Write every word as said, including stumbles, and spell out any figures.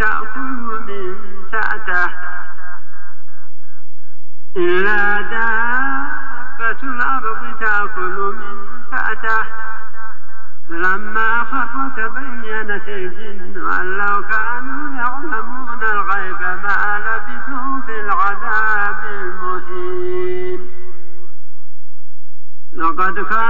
تأكل من سأته إلا دابة الأرض تأكل من سأته فلما خر تبينت الجن أن لو كانوا يعلمون الغيب ما لبثوا في العذاب المهين. لقد كان